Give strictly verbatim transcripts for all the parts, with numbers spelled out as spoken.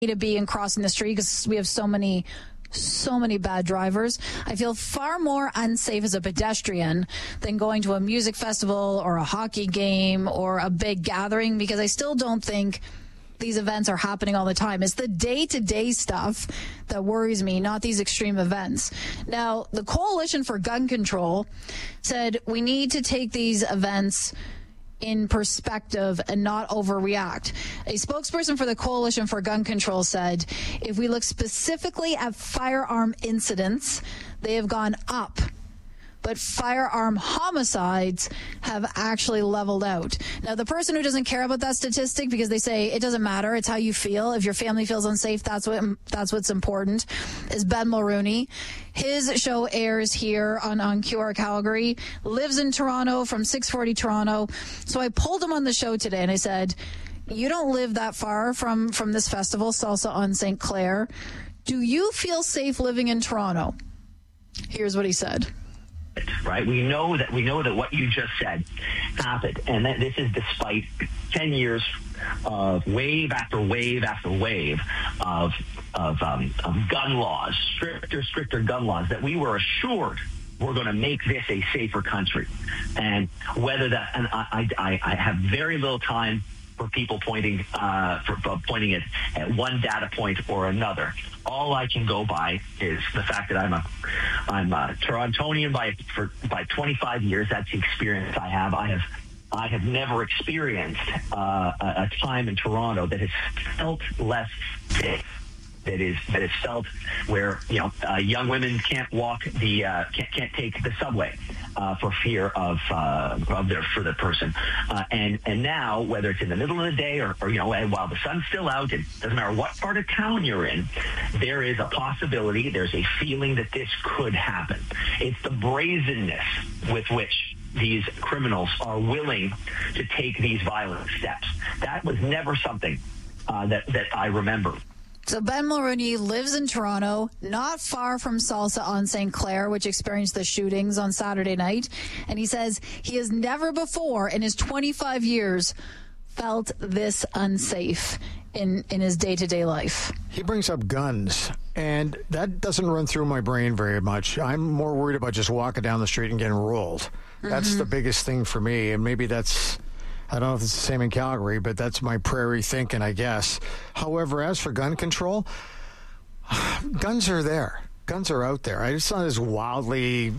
to be in crossing the street because we have so many so many bad drivers. I feel far more unsafe as a pedestrian than going to a music festival or a hockey game or a big gathering, because I still don't think these events are happening all the time. It's the day-to-day stuff that worries me, not these extreme events. Now, the Coalition for Gun Control said we need to take these events in perspective and not overreact. A spokesperson for the Coalition for Gun Control said, if we look specifically at firearm incidents, they have gone up. But firearm homicides have actually leveled out. Now, the person who doesn't care about that statistic, because they say it doesn't matter, it's how you feel. If your family feels unsafe, that's what that's what's important, is Ben Mulrooney. His show airs here on, on Q R Calgary, lives in Toronto from six forty Toronto. So I pulled him on the show today and I said, you don't live that far from, from this festival, Salsa on Saint Clair. Do you feel safe living in Toronto? Here's what he said. Right, we know that we know that what you just said happened, and that this is despite ten years of wave after wave after wave of of, um, of gun laws, stricter, stricter gun laws that we were assured were going to make this a safer country. And whether that, and I, I, I have very little time for people pointing uh, for, for pointing it at one data point or another. All I can go by is the fact that I'm a I'm a Torontonian by for by twenty-five years. That's the experience I have. I have I have never experienced uh, a, a time in Toronto that has felt less safe. That is that is felt where you know uh, young women can't walk the uh, can't can't take the subway uh, for fear of uh, of their for the person, uh, and and now whether it's in the middle of the day or, or you know while the sun's still out, it doesn't matter what part of town you're in, there is a possibility, there's a feeling that this could happen. It's the brazenness with which these criminals are willing to take these violent steps. That was never something uh, that that I remember. So Ben Mulrooney lives in Toronto, not far from Salsa on Saint Clair, which experienced the shootings on Saturday night. And he says he has never before in his twenty-five years felt this unsafe in, in his day-to-day life. He brings up guns, and that doesn't run through my brain very much. I'm more worried about just walking down the street and getting rolled. Mm-hmm. That's the biggest thing for me, and maybe that's... I don't know if it's the same in Calgary, but that's my prairie thinking, I guess. However, as for gun control, guns are there. Guns are out there. It's not as wildly,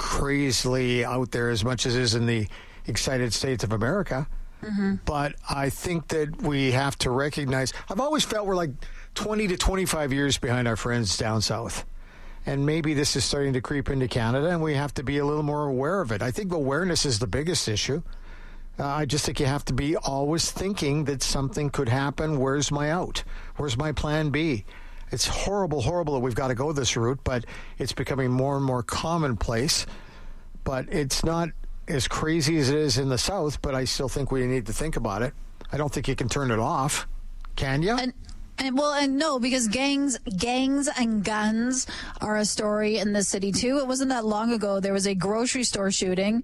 crazily out there as much as it is in the excited states of America. Mm-hmm. But I think that we have to recognize, I've always felt we're like twenty to twenty-five years behind our friends down south. And maybe this is starting to creep into Canada, and we have to be a little more aware of it. I think awareness is the biggest issue. Uh, I just think you have to be always thinking that something could happen. Where's my out? Where's my plan B? It's horrible, horrible that we've got to go this route, but it's becoming more and more commonplace. But it's not as crazy as it is in the South, but I still think we need to think about it. I don't think you can turn it off. Can you? And- And well, and no, because gangs, gangs and guns are a story in the city too. It wasn't that long ago. There was a grocery store shooting,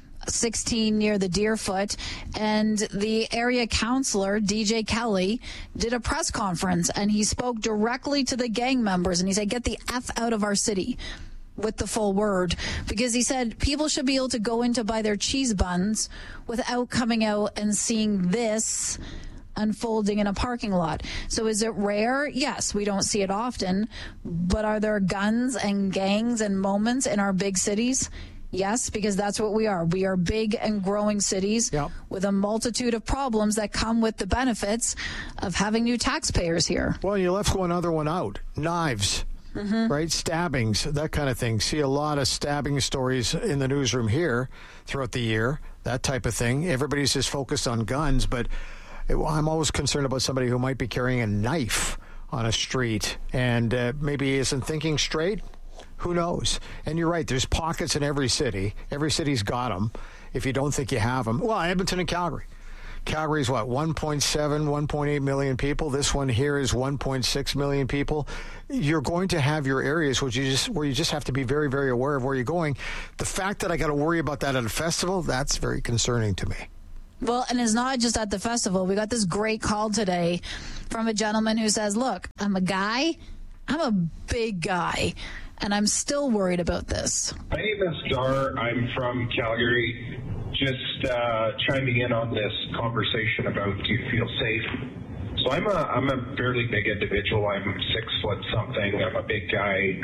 sixteen near the Deerfoot, and the area councillor, D J Kelly, did a press conference, and he spoke directly to the gang members, and he said, get the F out of our city, with the full word, because he said people should be able to go in to buy their cheese buns without coming out and seeing this unfolding in a parking lot. So is it rare? Yes, we don't see it often, but are there guns and gangs and moments in our big cities? Yes, because that's what we are. We are big and growing cities yep. with a multitude of problems that come with the benefits of having new taxpayers here. Well, you left one other one out. Knives, mm-hmm. right? Stabbings, that kind of thing. See a lot of stabbing stories in the newsroom here throughout the year, that type of thing. Everybody's just focused on guns, but I'm always concerned about somebody who might be carrying a knife on a street and uh, maybe isn't thinking straight. Who knows? And you're right. There's pockets in every city. Every city's got them. If you don't think you have them. Well, Edmonton and Calgary. Calgary's what, one point seven, one point eight million people. This one here is one point six million people. You're going to have your areas where you just where you just have to be very, very aware of where you're going. The fact that I got to worry about that at a festival, that's very concerning to me. Well, and it's not just at the festival. We got this great call today from a gentleman who says, look, I'm a guy. I'm a big guy, and I'm still worried about this. My name is Dar. I'm from Calgary. Just uh, chiming in on this conversation about do you feel safe? So I'm a I'm a fairly big individual. I'm six foot something. I'm a big guy.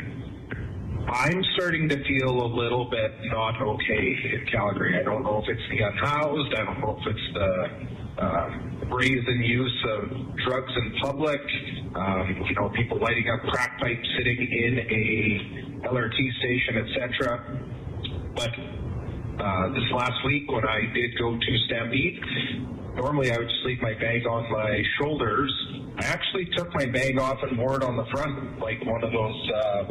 I'm starting to feel a little bit not okay in Calgary. I don't know if it's the unhoused. I don't know if it's the uh, brazen use of drugs in public. Um, you know, people lighting up crack pipes sitting in a L R T station, et cetera. But uh, this last week when I did go to Stampede, normally I would just leave my bag on my shoulders. I actually took my bag off and wore it on the front, like one of those uh,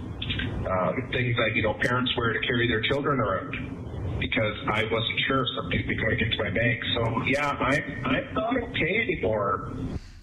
uh, things that, you know, parents wear to carry their children around, because I wasn't sure if something would be going into my bag. So, yeah, I'm, I'm not okay anymore.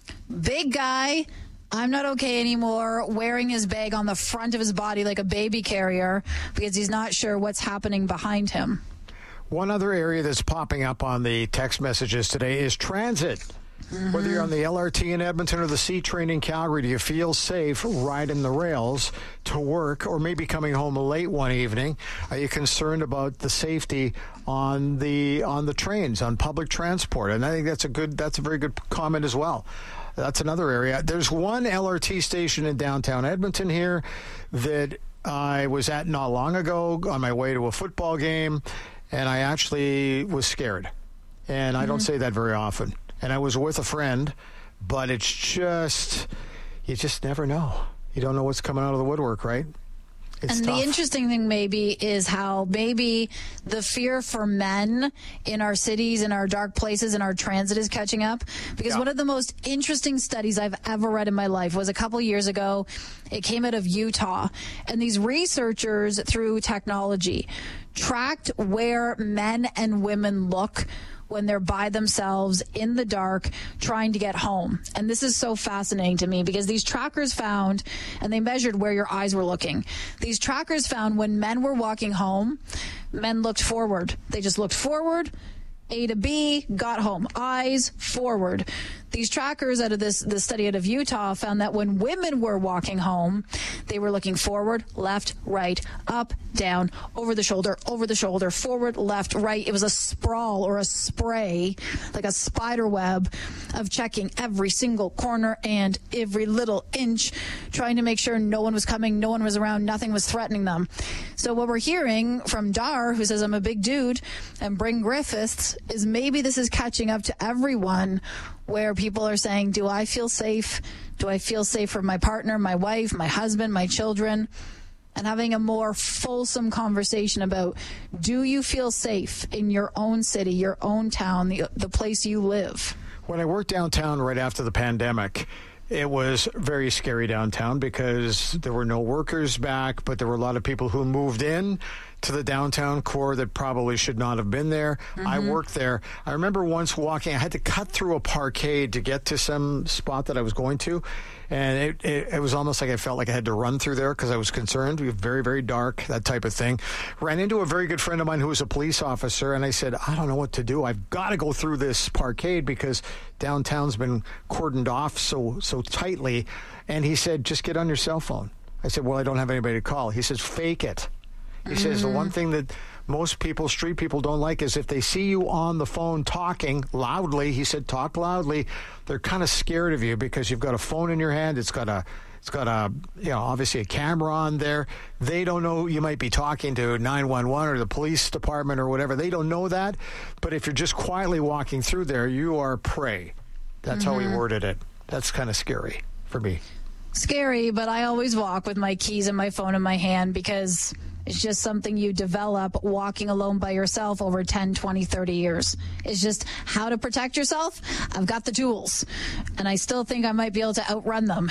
Big guy, I'm not okay anymore, wearing his bag on the front of his body like a baby carrier because he's not sure what's happening behind him. One other area that's popping up on the text messages today is transit. Mm-hmm. Whether you're on the L R T in Edmonton or the C train in Calgary, do you feel safe riding the rails to work or maybe coming home late one evening? Are you concerned about the safety on the on the trains, on public transport? And I think that's a good that's a very good comment as well. That's another area. There's one L R T station in downtown Edmonton here that I was at not long ago on my way to a football game, and I actually was scared. And I mm-hmm. don't say that very often. And I was with a friend, but it's just, you just never know. You don't know what's coming out of the woodwork, right? It's and tough. The interesting thing maybe is how maybe the fear for men in our cities, in our dark places, in our transit is catching up. Because yeah. one of the most interesting studies I've ever read in my life was a couple years ago. It came out of Utah. And these researchers, through technology, tracked where men and women look when they're by themselves in the dark trying to get home. And this is so fascinating to me because these trackers found, and they measured where your eyes were looking. These trackers found when men were walking home, men looked forward. They just looked forward, A to B, got home. Eyes forward. These trackers out of this, this study out of Utah found that when women were walking home, they were looking forward, left, right, up, down, over the shoulder, over the shoulder, forward, left, right. It was a sprawl or a spray, like a spider web of checking every single corner and every little inch, trying to make sure no one was coming, no one was around, nothing was threatening them. So what we're hearing from Dar, who says I'm a big dude, and Bryn Griffiths, is maybe this is catching up to everyone, where people are saying, do I feel safe? Do I feel safe for my partner, my wife, my husband, my children? And having a more fulsome conversation about, do you feel safe in your own city, your own town, the, the place you live? When I worked downtown right after the pandemic, it was very scary downtown because there were no workers back, but there were a lot of people who moved in to the downtown core that probably should not have been there. Mm-hmm. I worked there. I remember once walking, I had to cut through a parkade to get to some spot that I was going to. And it, it, it was almost like I felt like I had to run through there because I was concerned. It was very, very dark, that type of thing. Ran into a very good friend of mine who was a police officer, and I said, I don't know what to do. I've got to go through this parkade because downtown's been cordoned off so so tightly. And he said, just get on your cell phone. I said, well, I don't have anybody to call. He says, fake it. He mm-hmm. says the one thing that most people, street people, don't like is if they see you on the phone talking loudly. He said, talk loudly. They're kind of scared of you because you've got a phone in your hand. It's got a, it's got a, you know, obviously a camera on there. They don't know you might be talking to nine one one or the police department or whatever. They don't know that. But if you're just quietly walking through there, you are prey. That's mm-hmm. how he worded it. That's kind of scary for me. Scary, but I always walk with my keys and my phone in my hand because it's just something you develop walking alone by yourself over ten, twenty, thirty years. It's just how to protect yourself. I've got the tools, and I still think I might be able to outrun them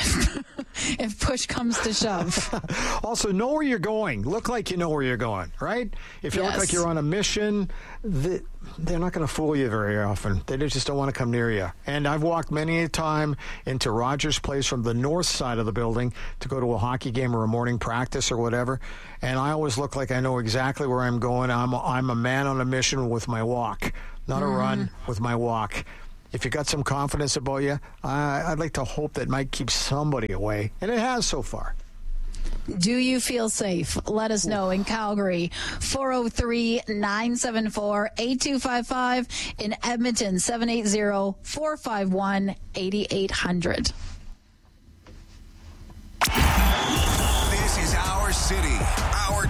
if push comes to shove. Also, know where you're going. Look like you know where you're going, right? If you yes. look like you're on a mission, the, they're not going to fool you very often. They just don't want to come near you. And I've walked many a time into Rogers Place from the north side of the building to go to a hockey game or a morning practice or whatever, and I always look like I know exactly where I'm going. I'm I'm a man on a mission with my walk. not a run with my walk. If you got some confidence about you, I, I'd like to hope that might keep somebody away, and it has so far. Do you feel safe? Let us know in Calgary, four oh three, nine seven four, eight two five five. In Edmonton, seven eight zero, four five one, eight eight hundred. This is our city, our